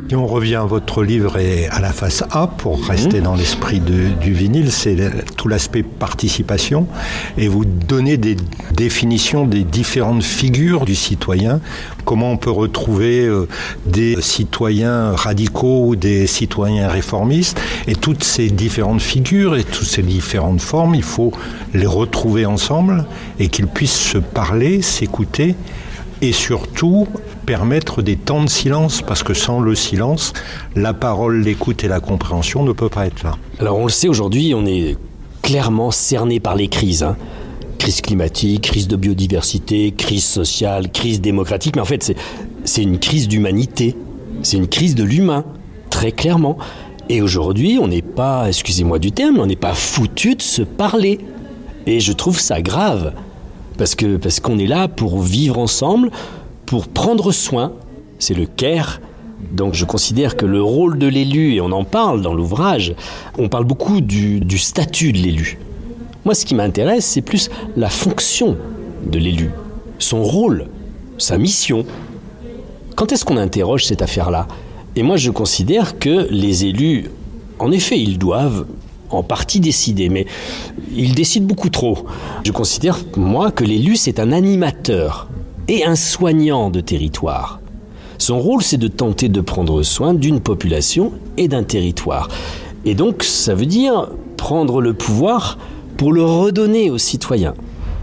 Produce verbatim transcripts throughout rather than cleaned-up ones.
Si on revient à votre livre et à la face A, pour rester mmh. dans l'esprit de, du vinyle, c'est tout l'aspect participation, et vous donnez des définitions des différentes figures du citoyen, comment on peut retrouver euh, des citoyens radicaux ou des citoyens réformistes, et toutes ces différentes figures et toutes ces différentes formes, il faut les retrouver ensemble et qu'ils puissent se parler, s'écouter, et surtout permettre des temps de silence, parce que sans le silence, la parole, l'écoute et la compréhension ne peuvent pas être là. Alors on le sait aujourd'hui, on est clairement cerné par les crises. Hein. Crise climatique, crise de biodiversité, crise sociale, crise démocratique, mais en fait c'est, c'est une crise d'humanité, c'est une crise de l'humain, très clairement. Et aujourd'hui, on n'est pas, excusez-moi du terme, on n'est pas foutu de se parler. Et je trouve ça grave. Parce, que, parce qu'on est là pour vivre ensemble, pour prendre soin, c'est le care. Donc je considère que le rôle de l'élu, et on en parle dans l'ouvrage, on parle beaucoup du, du statut de l'élu. Moi, ce qui m'intéresse, c'est plus la fonction de l'élu, son rôle, sa mission. Quand est-ce qu'on interroge cette affaire-là ? Et moi, je considère que les élus, en effet, ils doivent en partie décider, mais il décide beaucoup trop. Je considère, moi, que l'élu, c'est un animateur et un soignant de territoire. Son rôle, c'est de tenter de prendre soin d'une population et d'un territoire. Et donc, ça veut dire prendre le pouvoir pour le redonner aux citoyens.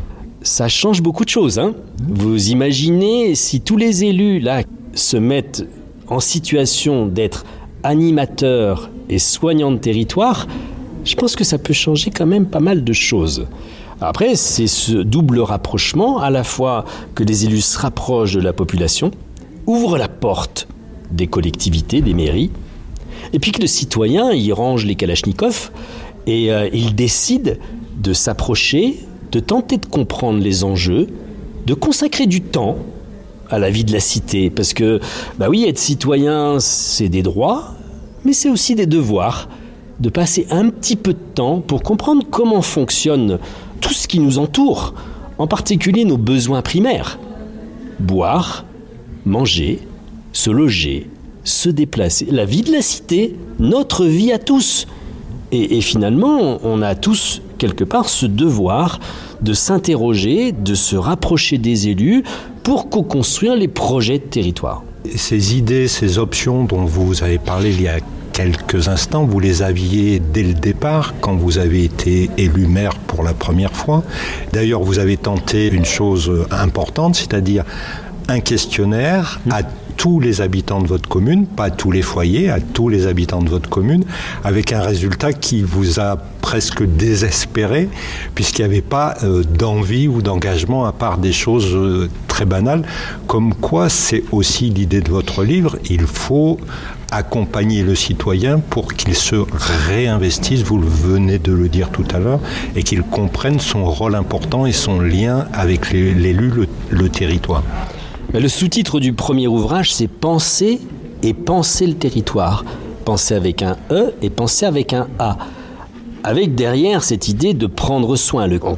Ça change beaucoup de choses, hein. Vous imaginez si tous les élus, là, se mettent en situation d'être animateurs et soignants de territoire, je pense que ça peut changer quand même pas mal de choses. Après, c'est ce double rapprochement, à la fois que les élus se rapprochent de la population, ouvrent la porte des collectivités, des mairies, et puis que le citoyen, il range les kalachnikovs et euh, il décide de s'approcher, de tenter de comprendre les enjeux, de consacrer du temps à la vie de la cité. Parce que, bah oui, être citoyen, c'est des droits, mais c'est aussi des devoirs. De passer un petit peu de temps pour comprendre comment fonctionne tout ce qui nous entoure, en particulier nos besoins primaires. Boire, manger, se loger, se déplacer, la vie de la cité, notre vie à tous. Et, et finalement, on a tous, quelque part, ce devoir de s'interroger, de se rapprocher des élus pour co-construire les projets de territoire. Ces idées, ces options dont vous avez parlé il y a quelques instants, vous les aviez dès le départ, quand vous avez été élu maire pour la première fois. D'ailleurs, vous avez tenté une chose importante, c'est-à-dire un questionnaire à tous les habitants de votre commune, pas à tous les foyers, à tous les habitants de votre commune, avec un résultat qui vous a presque désespéré, puisqu'il n'y avait pas euh, d'envie ou d'engagement à part des choses euh, très banales, comme quoi c'est aussi l'idée de votre livre, il faut accompagner le citoyen pour qu'il se réinvestisse, vous venez de le dire tout à l'heure, et qu'il comprenne son rôle important et son lien avec l'élu, le, le territoire. Le sous-titre du premier ouvrage, c'est « Penser et penser le territoire ». Penser avec un E et penser avec un A. Avec derrière cette idée de prendre soin. Le